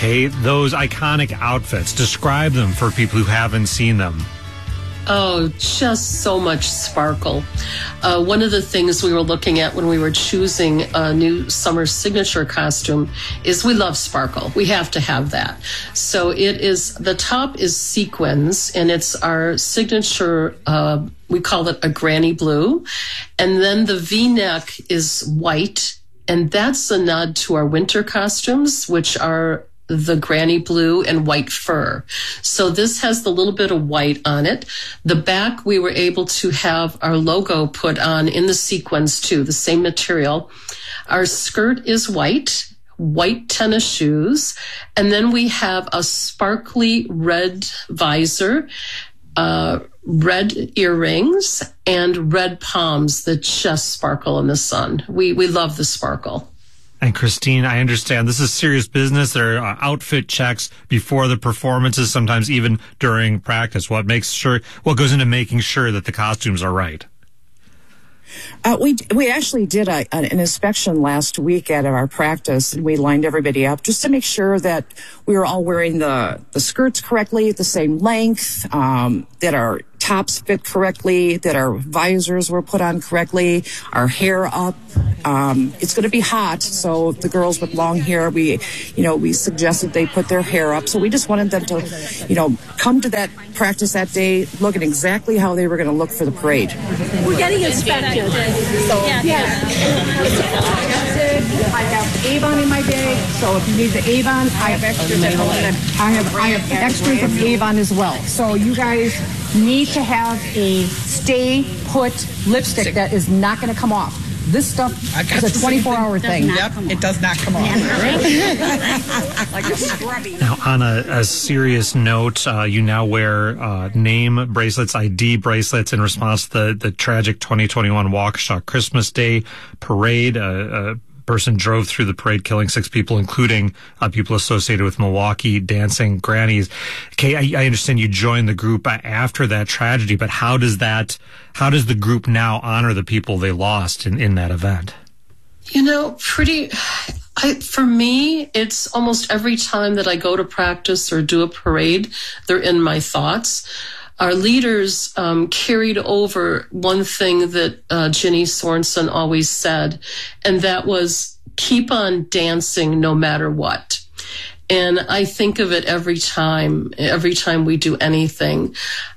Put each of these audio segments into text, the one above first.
Kay, those iconic outfits, describe them for people who haven't seen them. Oh, just so much sparkle. One of the things we were looking at when we were choosing a new summer signature costume is we love sparkle. We have to have that. So the top is sequins, and it's our signature, we call it a granny blue. And then the V-neck is white, and that's a nod to our winter costumes, which are the granny blue and white fur. So this has the little bit of white on it. The back, we were able to have our logo put on in the sequins too, the same material. Our skirt is white tennis shoes, and then we have a sparkly red visor, red earrings, and red palms that just sparkle in the sun. We love the sparkle. And Christine, I understand this is serious business. There are outfit checks before the performances, sometimes even during practice. What goes into making sure that the costumes are right? We actually did an inspection last week at our practice, and we lined everybody up just to make sure that we were all wearing the skirts correctly, the same length, that our tops fit correctly, that our visors were put on correctly, our hair up. It's going to be hot, so the girls with long hair, we suggested they put their hair up. So we just wanted them to, come to that practice that day looking exactly how they were going to look for the parade. We're getting inspected. So, yeah. I have Avon in my bag, so if you need the Avon, I have extras at home. I have extras of Avon as well. So you guys need to have a stay put lipstick that is not going to come off. This stuff is a 24-hour thing. Yep, it does not come off. Like a scrubby. Now, on a serious note, you now wear name bracelets, ID bracelets in response to the tragic 2021 Waukesha Christmas Day parade. A person drove through the parade, killing 6 people, including people associated with Milwaukee Dancing Grannies. Kay, I understand you joined the group after that tragedy, but how does the group now honor the people they lost in that event? For me, it's almost every time that I go to practice or do a parade, they're in my thoughts. Our leaders carried over one thing that Ginny Sorensen always said, and that was keep on dancing no matter what. And I think of it every time we do anything.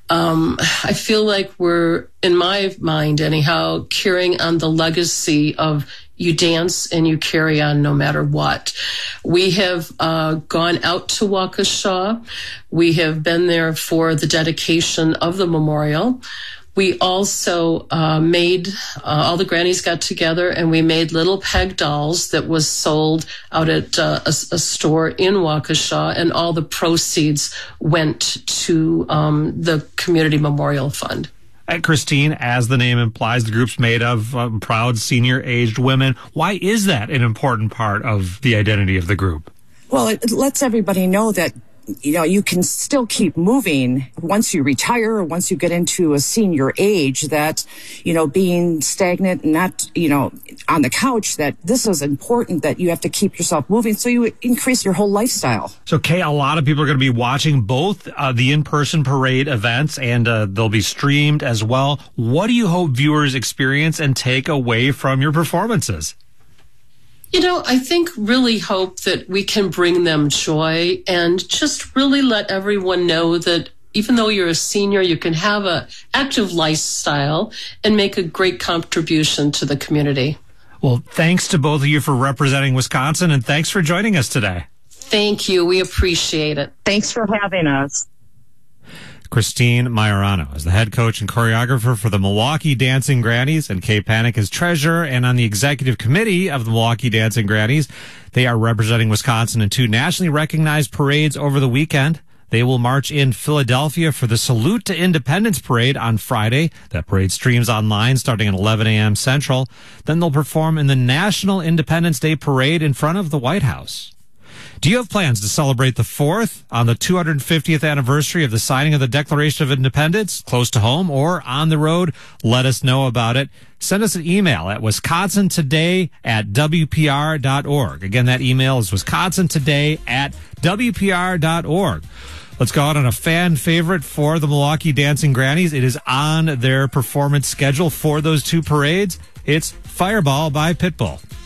I feel like we're, in my mind anyhow, carrying on the legacy of you dance and you carry on no matter what. We have gone out to Waukesha. We have been there for the dedication of the memorial. We also made, all the grannies got together and we made little peg dolls that was sold out at a store in Waukesha, and all the proceeds went to the Community Memorial Fund. Christine, as the name implies, the group's made of proud senior-aged women. Why is that an important part of the identity of the group? Well, it lets everybody know that, you can still keep moving once you retire or once you get into a senior age, that, being stagnant and not, on the couch, that this is important, that you have to keep yourself moving so you increase your whole lifestyle. So, Kay, a lot of people are going to be watching both the in-person parade events, and they'll be streamed as well. What do you hope viewers experience and take away from your performances? I think really hope that we can bring them joy and just really let everyone know that even though you're a senior, you can have an active lifestyle and make a great contribution to the community. Well, thanks to both of you for representing Wisconsin, and thanks for joining us today. Thank you. We appreciate it. Thanks for having us. Christine Majorano is the head coach and choreographer for the Milwaukee Dancing Grannies, and Kay Panic is treasurer and on the executive committee of the Milwaukee Dancing Grannies. They are representing Wisconsin in 2 nationally recognized parades over the weekend. They will march in Philadelphia for the Salute to Independence Parade on Friday. That parade streams online starting at 11 a.m. Central. Then they'll perform in the National Independence Day Parade in front of the White House. Do you have plans to celebrate the 4th on the 250th anniversary of the signing of the Declaration of Independence, close to home or on the road? Let us know about it. Send us an email at wisconsintoday@wpr.org. Again, that email is wisconsintoday@wpr.org. Let's go out on a fan favorite for the Milwaukee Dancing Grannies. It is on their performance schedule for those two parades. It's Fireball by Pitbull.